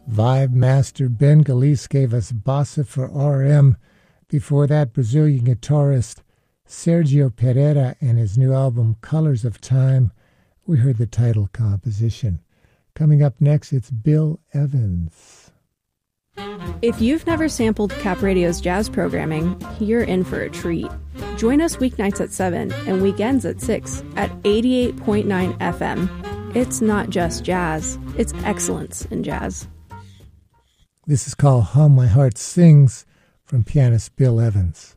Vibe master Ben Galice gave us Bossa for RM. Before that, Brazilian guitarist Sergio Pereira and his new album Colors of Time. We heard the title composition. Coming up next, it's Bill Evans. If you've never sampled Cap Radio's jazz programming, you're in for a treat. Join us weeknights at 7 and weekends at 6 at 88.9 FM. It's not just jazz, it's excellence in jazz. This is called How My Heart Sings from pianist Bill Evans.